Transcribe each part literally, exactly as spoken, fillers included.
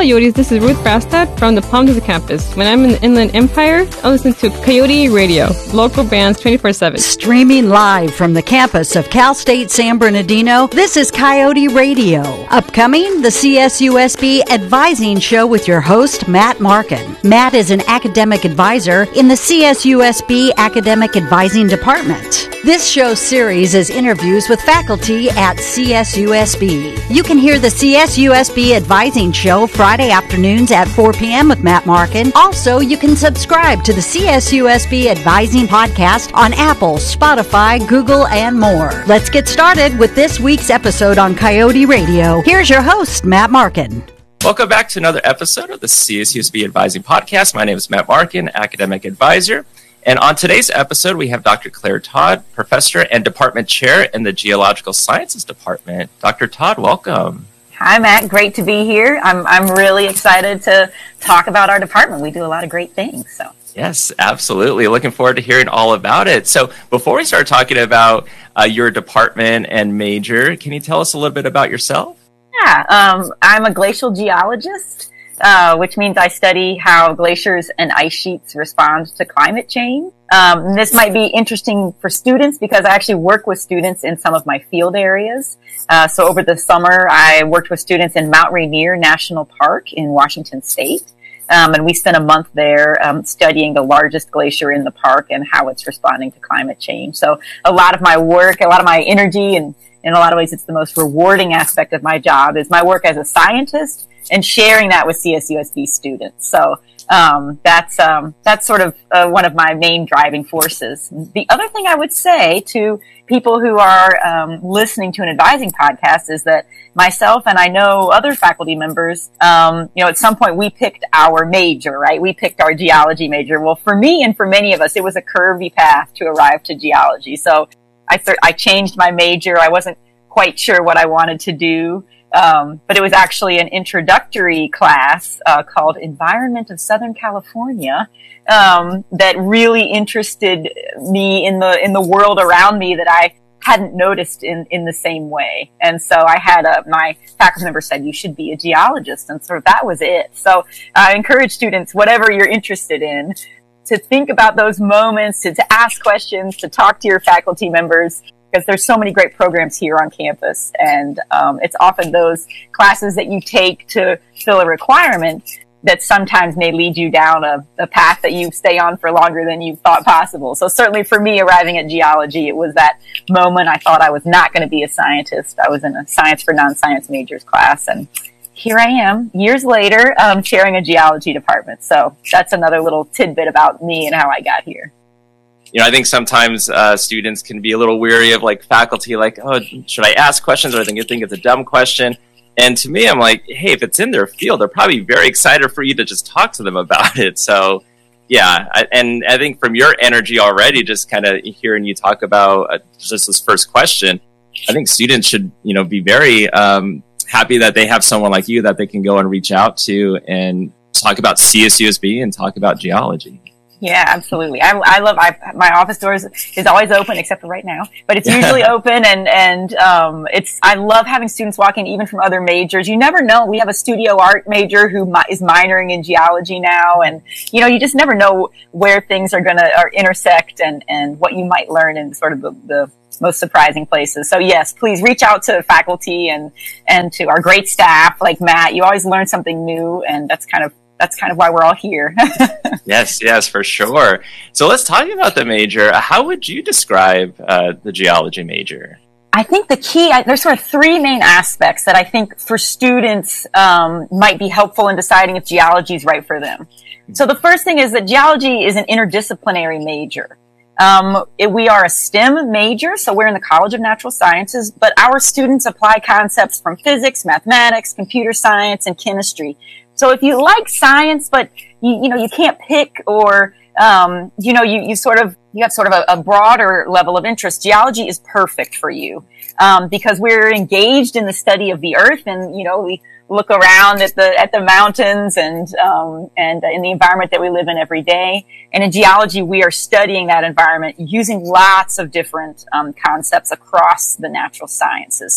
Yotes, this is Ruth Brastad from the Palm Desert campus. When I'm in the Inland Empire, I listen to Coyote Radio, local bands twenty-four seven. Streaming live from the campus of Cal State San Bernardino, this is Coyote Radio. Upcoming, the C S U S B Advising Show with your host, Matt Markin. Matt is an academic advisor in the C S U S B Academic Advising Department. This show series is interviews with faculty at C S U S B. You can hear the C S U S B Advising Show Friday afternoons at four p.m. with Matt Markin. Also, you can subscribe to the C S U S B Advising Podcast on Apple, Spotify, Google, and more. Let's get started with this week's episode on Coyote Radio. Here's your host, Matt Markin. Welcome back to another episode of the C S U S B Advising Podcast. My name is Matt Markin, Academic Advisor. And on today's episode, we have Doctor Claire Todd, Professor and Department Chair in the Geological Sciences Department. Doctor Todd, welcome. Hi, Matt. Great to be here. I'm I'm really excited to talk about our department. We do a lot of great things. So yes, absolutely. Looking forward to hearing all about it. So before we start talking about uh, your department and major, can you tell us a little bit about yourself? Yeah, um, I'm a glacial geologist. Uh, which means I study how glaciers and ice sheets respond to climate change. Um, and this might be interesting for students because I actually work with students in some of my field areas. Uh, so over the summer, I worked with students in Mount Rainier National Park in Washington State. Um, and we spent a month there um, studying the largest glacier in the park and how it's responding to climate change. So a lot of my work, a lot of my energy, and in a lot of ways it's the most rewarding aspect of my job, is my work as a scientist and sharing that with C S U S B students. So um, that's um, that's sort of uh, one of my main driving forces. The other thing I would say to people who are um, listening to an advising podcast is that myself and I know other faculty members, um, you know, at some point we picked our major, right? We picked our geology major. Well, for me and for many of us, it was a curvy path to arrive to geology. So I th- I changed my major. I wasn't quite sure what I wanted to do. Um, but it was actually an introductory class uh, called Environment of Southern California um, that really interested me in the in the world around me that I hadn't noticed in, in the same way. And so I had a, my faculty member said, you should be a geologist. And so that was it. So I encourage students, whatever you're interested in, to think about those moments, to, to ask questions, to talk to your faculty members, because there's so many great programs here on campus. And um, it's often those classes that you take to fill a requirement that sometimes may lead you down a, a path that you stay on for longer than you thought possible. So certainly for me, arriving at geology, it was that moment I thought I was not going to be a scientist. I was in a science for non-science majors class. And here I am, years later, um, chairing a geology department. So that's another little tidbit about me and how I got here. You know, I think sometimes uh, students can be a little weary of like faculty, like, oh, should I ask questions, or I think you think it's a dumb question. And to me, I'm like, hey, if it's in their field, they're probably very excited for you to just talk to them about it. So, yeah, I, and I think from your energy already, just kind of hearing you talk about uh, just this first question, I think students should, you know, be very um, happy that they have someone like you that they can go and reach out to and talk about C S U S B and talk about geology. Yeah, absolutely. I, I love, I, my office doors is always open except for right now, but it's usually open and, and, um, it's, I love having students walk in even from other majors. You never know. We have a studio art major who mi- is minoring in geology now. And, you know, you just never know where things are going to or intersect and, and what you might learn in sort of the, the most surprising places. So yes, please reach out to faculty and, and to our great staff like Matt. You always learn something new, and that's kind of That's kind of why we're all here. Yes, yes, for sure. So let's talk about the major. How would you describe uh, the geology major? I think the key, I, there's sort of three main aspects that I think for students um, might be helpful in deciding if geology is right for them. So the first thing is that geology is an interdisciplinary major. Um, it, we are a STEM major, so we're in the College of Natural Sciences, but our students apply concepts from physics, mathematics, computer science, and chemistry. So if you like science, but you, you know, you can't pick or, um, you know, you, you sort of, you have sort of a, a broader level of interest, geology is perfect for you. Um, because we're engaged in the study of the earth, and, you know, we look around at the, at the mountains and, um, and in the environment that we live in every day. And in geology, we are studying that environment using lots of different, um, concepts across the natural sciences. So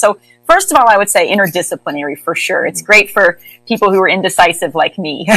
first of all, I would say interdisciplinary for sure. It's great for people who are indecisive like me.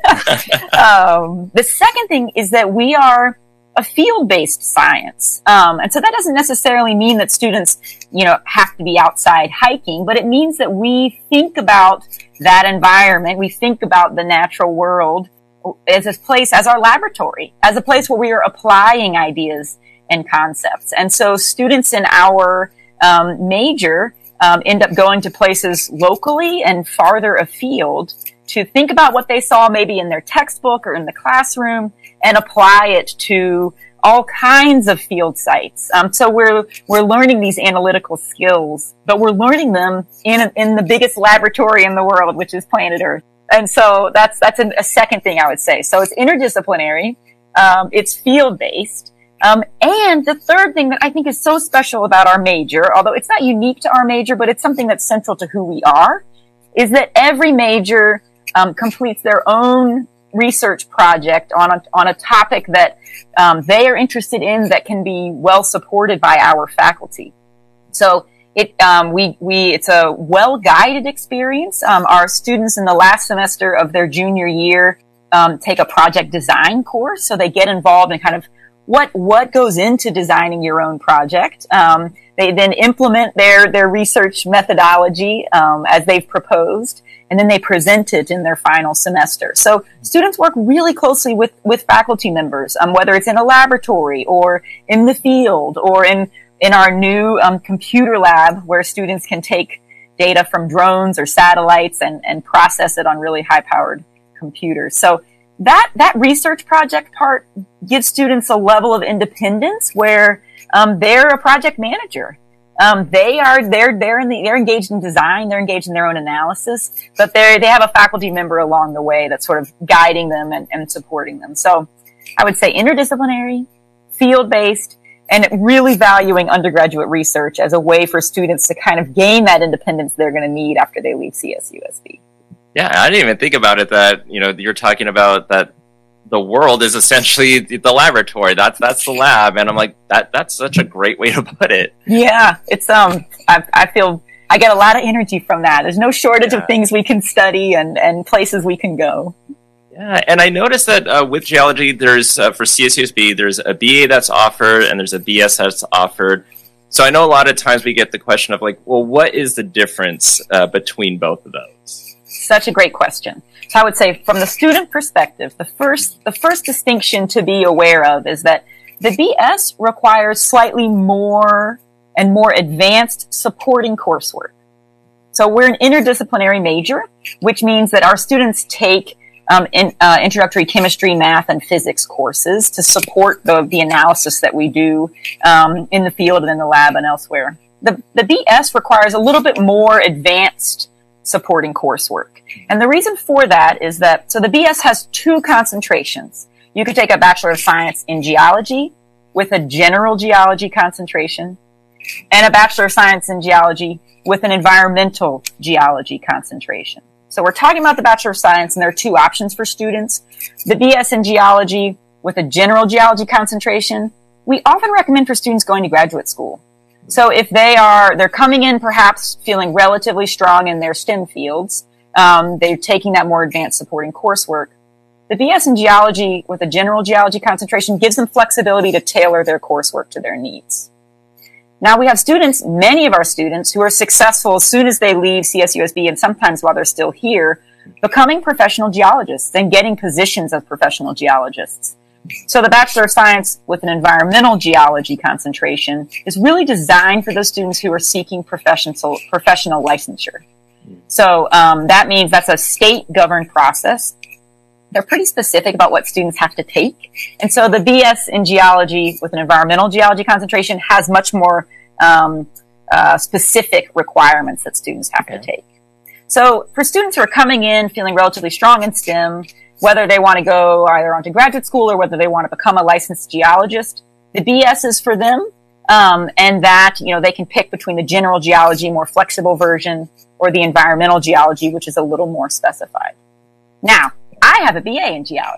um, the second thing is that we are a field-based science. Um, and so that doesn't necessarily mean that students, you know, have to be outside hiking, but it means that we think about that environment. We think about the natural world as a place, as our laboratory, as a place where we are applying ideas and concepts. And so students in our um, major um, end up going to places locally and farther afield to think about what they saw maybe in their textbook or in the classroom and apply it to all kinds of field sites. Um, so we're we're learning these analytical skills, but we're learning them in in the biggest laboratory in the world, which is planet Earth. And so that's that's a, a second thing I would say. So it's interdisciplinary, um, it's field based, um, and the third thing that I think is so special about our major, although it's not unique to our major, but it's something that's central to who we are, is that every major um, completes their own research project on a, on a topic that um, they are interested in that can be well supported by our faculty. So it um, we we it's a well guided experience. Um, our students in the last semester of their junior year um, take a project design course, so they get involved in kind of what what goes into designing your own project. Um, they then implement their their research methodology um, as they've proposed, and then they present it in their final semester. So students work really closely with, with faculty members, um, whether it's in a laboratory or in the field or in, in our new um, computer lab where students can take data from drones or satellites and, and process it on really high-powered computers. So that, that research project part gives students a level of independence where um, they're a project manager. Um, they are, they're, they're in the, they're engaged in design, they're engaged in their own analysis, but they they have a faculty member along the way that's sort of guiding them and, and supporting them. So I would say interdisciplinary, field-based, and really valuing undergraduate research as a way for students to kind of gain that independence they're going to need after they leave C S U S B. Yeah, I didn't even think about it that, you know, you're talking about that the world is essentially the laboratory. That's that's the lab, and I'm like, that that's such a great way to put it. Yeah, it's um, I, I feel I get a lot of energy from that. There's no shortage yeah. of things we can study and and places we can go. Yeah, and I noticed that uh, with geology, there's uh, for C S U S B, there's a B A that's offered and there's a B S that's offered. So I know a lot of times we get the question of like, well, what is the difference uh, between both of those? Such a great question. So I would say from the student perspective, the first, the first distinction to be aware of is that the B S requires slightly more and more advanced supporting coursework. So we're an interdisciplinary major, which means that our students take um, in, uh, introductory chemistry, math, and physics courses to support the, the analysis that we do um, in the field and in the lab and elsewhere. The, the B S requires a little bit more advanced supporting coursework. And the reason for that is that, so the B S has two concentrations. You could take a Bachelor of Science in Geology with a general geology concentration and a Bachelor of Science in Geology with an environmental geology concentration. So we're talking about the Bachelor of Science, and there are two options for students. The B S in Geology with a general geology concentration, we often recommend for students going to graduate school. So if they are, they're coming in perhaps feeling relatively strong in their STEM fields, um, they're taking that more advanced supporting coursework. The B S in Geology with a general geology concentration gives them flexibility to tailor their coursework to their needs. Now we have students, many of our students, who are successful as soon as they leave C S U S B and sometimes while they're still here, becoming professional geologists and getting positions as professional geologists. So the Bachelor of Science with an environmental geology concentration is really designed for those students who are seeking professional professional licensure. So um, that means that's a state-governed process. They're pretty specific about what students have to take. And so the B S in Geology with an environmental geology concentration has much more um, uh, specific requirements that students have okay. to take. So for students who are coming in feeling relatively strong in STEM, whether they want to go either onto graduate school or whether they want to become a licensed geologist, the B S is for them. Um, and that, you know, they can pick between the general geology, more flexible version, or the environmental geology, which is a little more specified. Now, I have a B A in geology.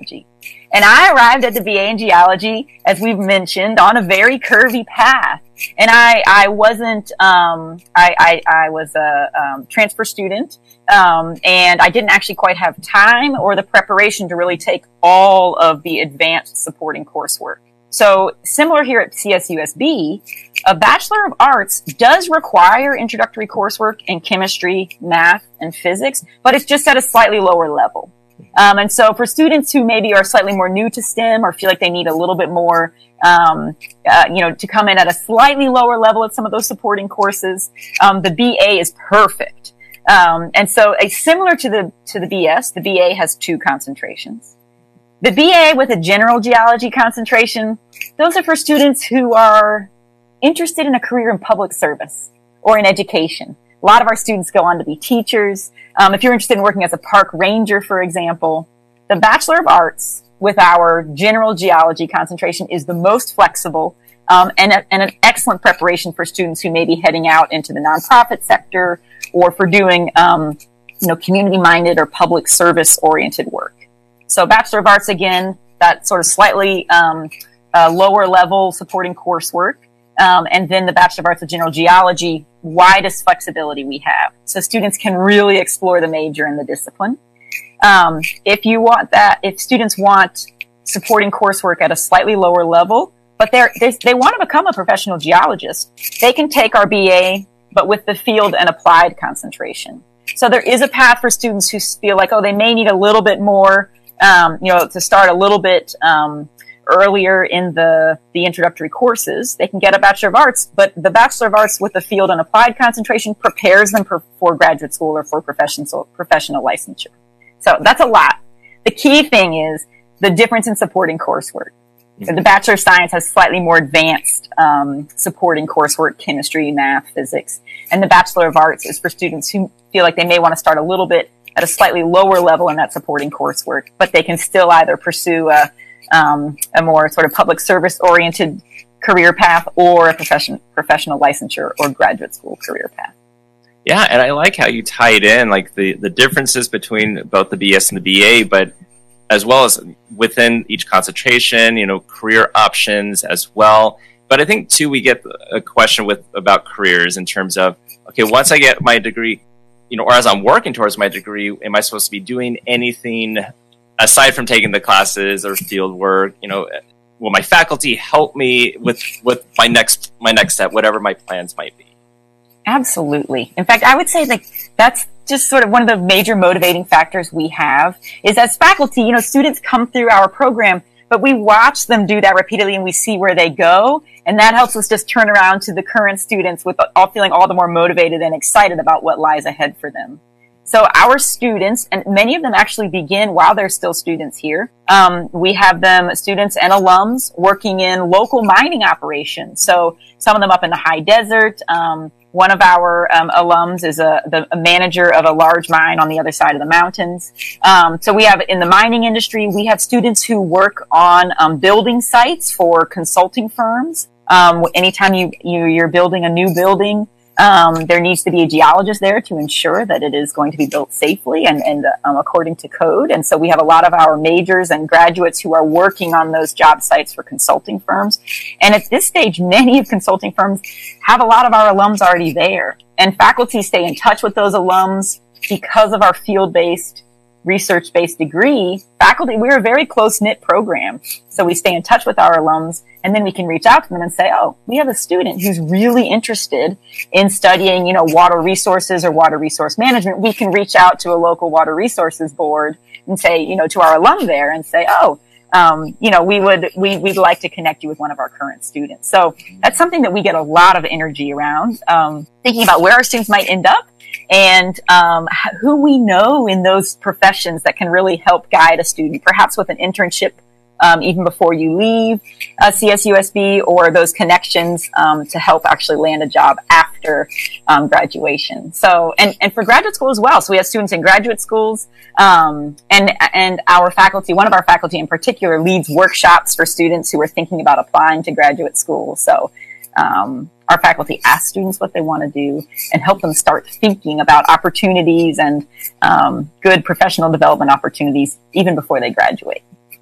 And I arrived at the B A in geology, as we've mentioned, on a very curvy path. And I, I wasn't, um, I, I, I was a um, transfer student, um, and I didn't actually quite have time or the preparation to really take all of the advanced supporting coursework. So similar here at C S U S B, a Bachelor of Arts does require introductory coursework in chemistry, math, and physics, but it's just at a slightly lower level. Um, and so for students who maybe are slightly more new to STEM or feel like they need a little bit more, um, uh, you know, to come in at a slightly lower level at some of those supporting courses, um, the B A is perfect. Um, and so a similar to the, to the B S, the B A has two concentrations. The B A with a general geology concentration, those are for students who are interested in a career in public service or in education. A lot of our students go on to be teachers. Um, if you're interested in working as a park ranger, for example, the Bachelor of Arts with our general geology concentration is the most flexible, um, and, a, and an excellent preparation for students who may be heading out into the nonprofit sector or for doing, um, you know, community-minded or public service-oriented work. So Bachelor of Arts, again, that sort of slightly um, uh, lower level supporting coursework. Um, and then the Bachelor of Arts with General Geology, widest flexibility we have. So students can really explore the major and the discipline. Um, if you want that, if students want supporting coursework at a slightly lower level, but they're, they, they want to become a professional geologist, they can take our B A, but with the field and applied concentration. So there is a path for students who feel like, oh, they may need a little bit more, um, you know, to start a little bit, um, earlier in the, the introductory courses. They can get a Bachelor of Arts, but the Bachelor of Arts with the field and applied concentration prepares them for, for graduate school or for professional, professional licensure. So that's a lot. The key thing is the difference in supporting coursework. Mm-hmm. The Bachelor of Science has slightly more advanced um, supporting coursework, chemistry, math, physics. And the Bachelor of Arts is for students who feel like they may want to start a little bit at a slightly lower level in that supporting coursework, but they can still either pursue a Um, a more sort of public service oriented career path or a profession, professional licensure or graduate school career path. Yeah, and I like how you tied in like the, the differences between both the B S and the B A, but as well as within each concentration, you know, career options as well. But I think too, we get a question with about careers in terms of, okay, once I get my degree, you know, or as I'm working towards my degree, am I supposed to be doing anything aside from taking the classes or field work? You know, will my faculty help me with, with my next, my next step, whatever my plans might be? Absolutely. In fact, I would say like that's just sort of one of the major motivating factors we have is as faculty, you know, students come through our program, but we watch them do that repeatedly and we see where they go. And that helps us just turn around to the current students with all feeling all the more motivated and excited about what lies ahead for them. So our students, and many of them actually begin while they're still students here. Um, we have them, students and alums, working in local mining operations. So some of them up in the high desert. Um, one of our um, alums is a, the, a manager of a large mine on the other side of the mountains. Um, so we have in the mining industry, we have students who work on um, building sites for consulting firms. Um, anytime you, you you're building a new building, Um, there needs to be a geologist there to ensure that it is going to be built safely and, and um, according to code. And so we have a lot of our majors and graduates who are working on those job sites for consulting firms. And at this stage, many of consulting firms have a lot of our alums already there. And faculty stay in touch with those alums because of our field-based, research-based degree. Faculty, we're a very close-knit program. So we stay in touch with our alums, and then we can reach out to them and say, oh, we have a student who's really interested in studying, you know, water resources or water resource management. We can reach out to a local water resources board and say, you know, to our alum there and say, oh, um, you know, we would, we, we'd like to connect you with one of our current students. So that's something that we get a lot of energy around, um, thinking about where our students might end up and um, who we know in those professions that can really help guide a student, perhaps with an internship Um, even before you leave uh, C S U S B, or those connections um, to help actually land a job after um, graduation. So, and, and for graduate school as well. So we have students in graduate schools, um, and and our faculty, one of our faculty in particular, leads workshops for students who are thinking about applying to graduate school. So um, our faculty ask students what they want to do and help them start thinking about opportunities and um, good professional development opportunities even before they graduate.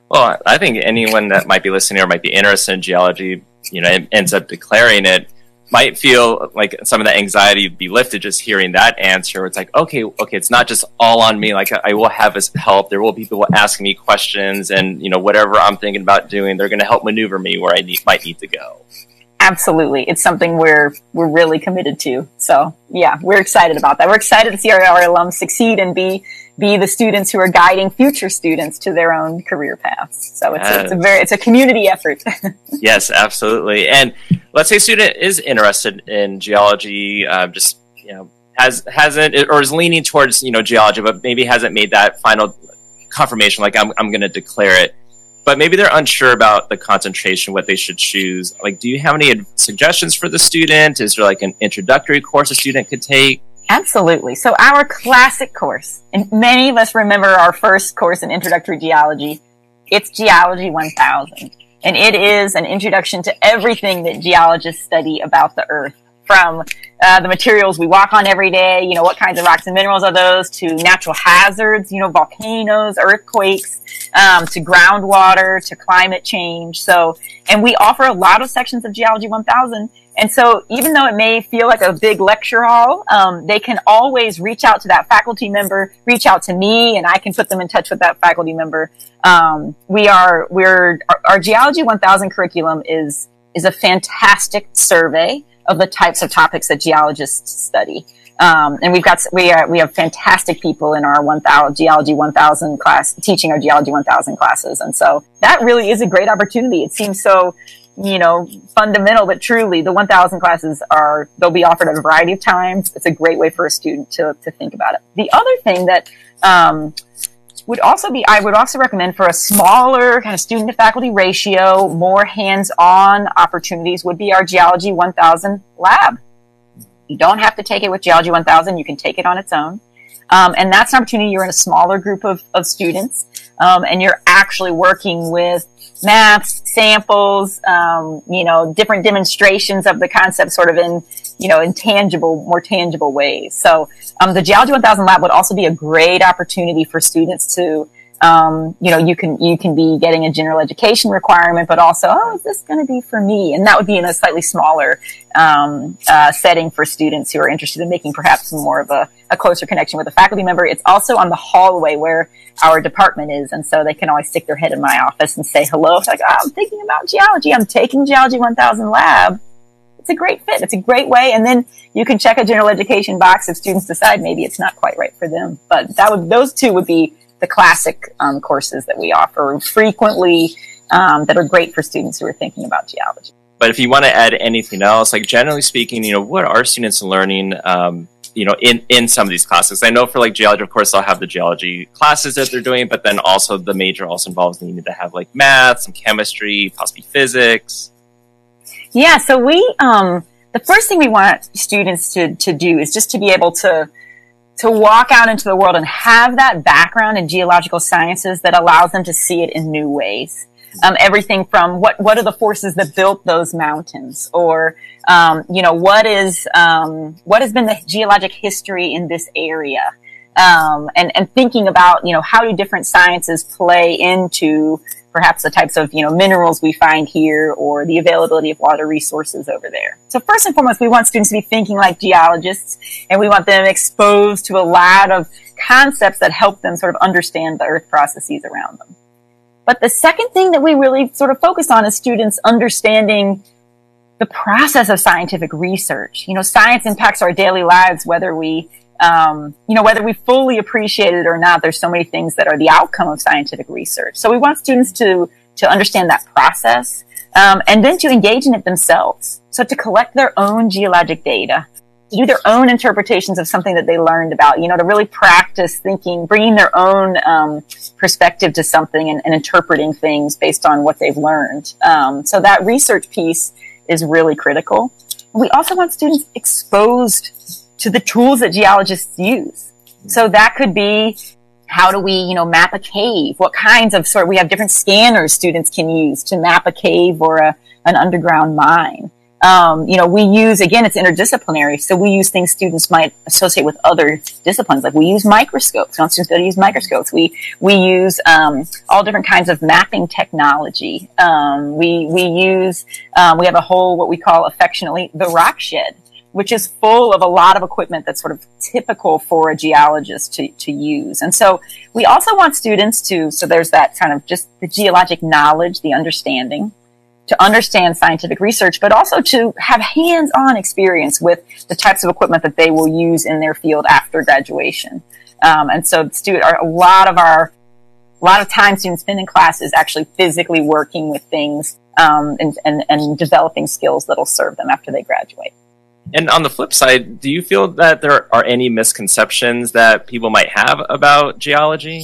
Well, I think anyone that might be listening or might be interested in geology, you know, ends up declaring it, might feel like some of the anxiety would be lifted just hearing that answer. It's like, okay, okay, it's not just all on me. Like, I will have help. There will be people asking me questions, and, you know, whatever I'm thinking about doing, they're going to help maneuver me where I need, might need to go. Absolutely. It's something we're, we're really committed to. So yeah, we're excited about that. We're excited to see our, our alums succeed and be, be the students who are guiding future students to their own career paths. So it's, yes. a, it's a very, it's a community effort. Yes, absolutely. And let's say a student is interested in geology, uh, just, you know, has, hasn't, or is leaning towards, you know, geology, but maybe hasn't made that final confirmation, like I'm, I'm going to declare it. But maybe they're unsure about the concentration, what they should choose. Like, do you have any suggestions for the student? Is there like an introductory course a student could take? Absolutely. So our classic course, and many of us remember our first course in introductory geology, it's Geology one thousand. And it is an introduction to everything that geologists study about the Earth. From uh, the materials we walk on every day, you know, what kinds of rocks and minerals are those, to natural hazards, you know, volcanoes, earthquakes, um, to groundwater, to climate change. So, and we offer a lot of sections of Geology one thousand. And so even though it may feel like a big lecture hall, um, they can always reach out to that faculty member, reach out to me, and I can put them in touch with that faculty member. Um, we are, we're, our, our Geology one thousand curriculum is, is a fantastic survey of the types of topics that geologists study. Um, and we've got, we are, we have fantastic people in our one thousand, Geology one thousand class, teaching our Geology one thousand classes. And so that really is a great opportunity. It seems so, you know, fundamental, but truly the one thousand classes are, they'll be offered at a variety of times. It's a great way for a student to, to think about it. The other thing that, um, would also be, I would also recommend for a smaller kind of student to faculty ratio, more hands-on opportunities would be our Geology one thousand lab. You don't have to take it with Geology one thousand. You can take it on its own. Um, and that's an opportunity. You're in a smaller group of, of students, um, and you're actually working with maps, samples, um, you know, different demonstrations of the concept sort of in, you know, in tangible, more tangible ways. So, um, the Geology one thousand lab would also be a great opportunity for students to, um, you know, you can, you can be getting a general education requirement, but also, oh, is this going to be for me? And that would be in a slightly smaller, um, uh, setting for students who are interested in making perhaps more of a, a closer connection with a faculty member. It's also on the hallway where our department is. And so they can always stick their head in my office and say hello. It's like, oh, I'm thinking about geology. I'm taking Geology one thousand lab. It's a great fit. It's a great way. And then you can check a general education box if students decide maybe it's not quite right for them. But that would, those two would be the classic um, courses that we offer frequently, um, that are great for students who are thinking about geology. But if you want to add anything else, like generally speaking, you know, what are students learning, um, you know, in, in some of these classes? I know for like geology, of course, they'll have the geology classes that they're doing, but then also the major also involves needing to have like math, some chemistry, possibly physics. Yeah. So we, um, the first thing we want students to, to do is just to be able to, to walk out into the world and have that background in geological sciences that allows them to see it in new ways. Um, everything from what, what are the forces that built those mountains, or, um, you know, what is, um, what has been the geologic history in this area? Um, and, and thinking about, you know, how do different sciences play into perhaps the types of, you know, minerals we find here, or the availability of water resources over there. So first and foremost, we want students to be thinking like geologists, and we want them exposed to a lot of concepts that help them sort of understand the earth processes around them. But the second thing that we really sort of focus on is students understanding the process of scientific research. You know, science impacts our daily lives, whether we, um, you know, whether we fully appreciate it or not. There's so many things that are the outcome of scientific research. So we want students to, to understand that process, um, and then to engage in it themselves. So to collect their own geologic data, to do their own interpretations of something that they learned about, you know, to really practice thinking, bringing their own um, perspective to something, and, and interpreting things based on what they've learned. Um, so that research piece is really critical. We also want students exposed to the tools that geologists use. So that could be, how do we, you know, map a cave? What kinds of sort, we have different scanners students can use to map a cave or a, an underground mine. Um, you know, we use, again, it's interdisciplinary. So we use things students might associate with other disciplines. Like we use microscopes. We want students to use microscopes. We, we use, um, all different kinds of mapping technology. Um, we, we use, um, we have a whole, what we call affectionately the rock shed, which is full of a lot of equipment that's sort of typical for a geologist to, to use. And so we also want students to, so there's that kind of just the geologic knowledge, the understanding, to understand scientific research, but also to have hands-on experience with the types of equipment that they will use in their field after graduation. Um, and so student, a lot of our, a lot of time students spend in class is actually physically working with things, um, and, and, and developing skills that'll serve them after they graduate. And on the flip side, do you feel that there are any misconceptions that people might have about geology?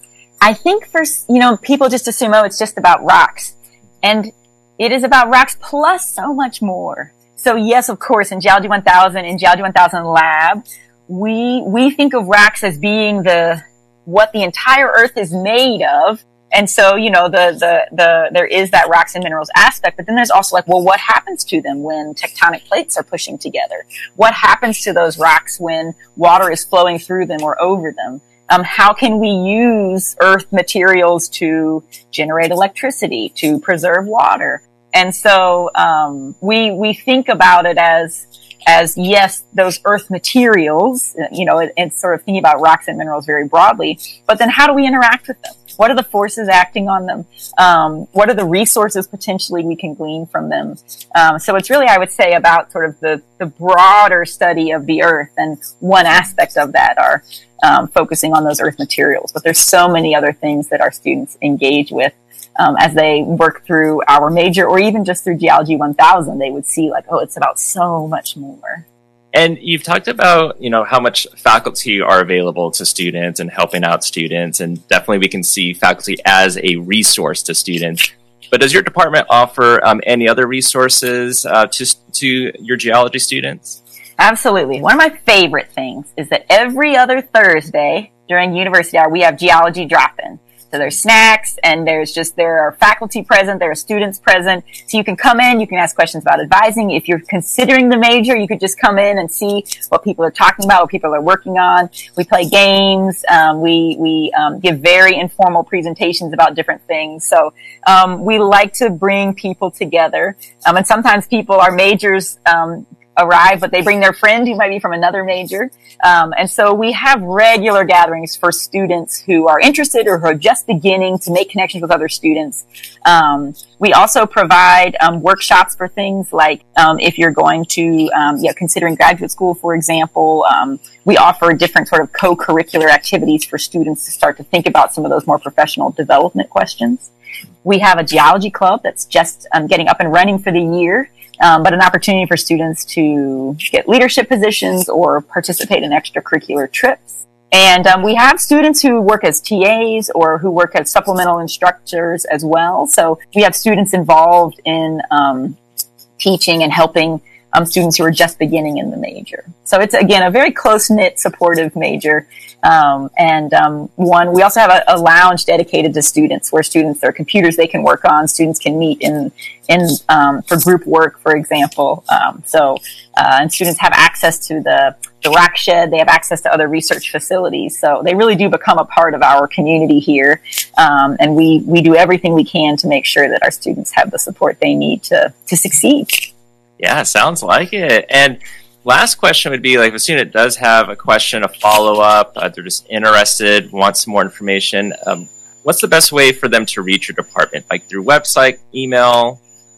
I think for, you know, people just assume, oh, it's just about rocks. And it is about rocks plus so much more. So yes, of course, in Geology one thousand, in Geology one thousand Lab, we, we think of rocks as being the, what the entire Earth is made of. And so, you know, the, the, the, there is that rocks and minerals aspect, but then there's also like, well, what happens to them when tectonic plates are pushing together? What happens to those rocks when water is flowing through them or over them? Um, how can we use earth materials to generate electricity, to preserve water? And so, um, we, we think about it as, as yes, those earth materials, you know, it, it's sort of thinking about rocks and minerals very broadly, but then how do we interact with them? What are the forces acting on them? Um, what are the resources potentially we can glean from them? Um, so it's really, I would say, about sort of the, the broader study of the earth, and one aspect of that are um, focusing on those earth materials. But there's so many other things that our students engage with um, as they work through our major, or even just through Geology one thousand. They would see like, oh, it's about so much more. And you've talked about, you know, how much faculty are available to students and helping out students, and definitely we can see faculty as a resource to students. But does your department offer um, any other resources uh, to to your geology students? Absolutely. One of my favorite things is that every other Thursday during university hour, we have geology drop-in. So there's snacks, and there's just, there are faculty present, there are students present. So you can come in, you can ask questions about advising. If you're considering the major, you could just come in and see what people are talking about, what people are working on. We play games. Um, we, we, um, give very informal presentations about different things. So, um, we like to bring people together. Um, and sometimes people, our majors, um, arrive, but they bring their friend who might be from another major. Um, and so we have regular gatherings for students who are interested or who are just beginning to make connections with other students. Um, we also provide um, workshops for things like um, if you're going to, um, yeah, considering graduate school, for example, um, we offer different sort of co-curricular activities for students to start to think about some of those more professional development questions. We have a geology club that's just um, getting up and running for the year. Um, but an opportunity for students to get leadership positions or participate in extracurricular trips. And um, we have students who work as T As or who work as supplemental instructors as well. So we have students involved in um, teaching and helping um, students who are just beginning in the major. So it's, again, a very close-knit, supportive major. Um, and um, one, we also have a, a lounge dedicated to students, where students, there are computers they can work on. Students can meet in in um, for group work, for example. Um, so uh, and students have access to the the rock shed. They have access to other research facilities. So they really do become a part of our community here. Um, and we we do everything we can to make sure that our students have the support they need to to succeed. Yeah, sounds like it. And last question would be, like, if a student does have a question, a follow-up, uh, they're just interested, want some more information, um, what's the best way for them to reach your department? Like through website, email?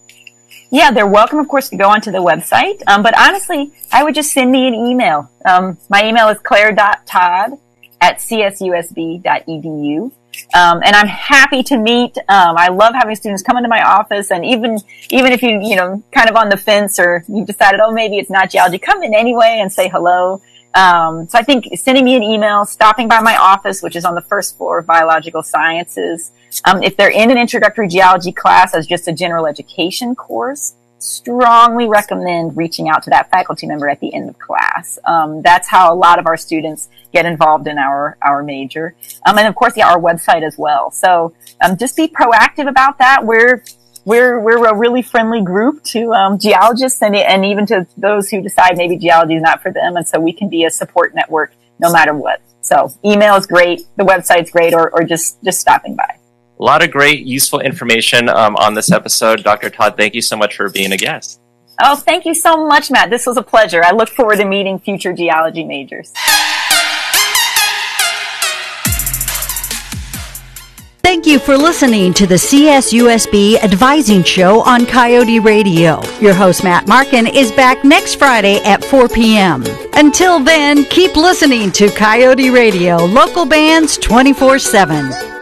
Yeah, they're welcome, of course, to go onto the website. Um, but honestly, I would just send me an email. Um, my email is claire dot todd at c s u s b dot e d u. Um, and I'm happy to meet. Um, I love having students come into my office, and even, even if you, you know, kind of on the fence, or you decided, oh, maybe it's not geology, come in anyway and say hello. Um, so I think sending me an email, stopping by my office, which is on the first floor of biological sciences. Um, if they're in an introductory geology class as just a general education course, strongly recommend reaching out to that faculty member at the end of class. Um, that's how a lot of our students get involved in our, our major. Um, and of course, yeah, our website as well. So, um, just be proactive about that. We're, we're we're a really friendly group to um, geologists and and even to those who decide maybe geology is not for them, and so we can be a support network no matter what. So email is great, the website's great, or or just just stopping by. A lot of great, useful information um, on this episode. Doctor Todd, thank you so much for being a guest. Oh, thank you so much, Matt. This was a pleasure. I look forward to meeting future geology majors. Thank you for listening to the C S U S B Advising Show on Coyote Radio. Your host, Matt Markin, is back next Friday at four p.m. Until then, keep listening to Coyote Radio, local bands twenty-four seven.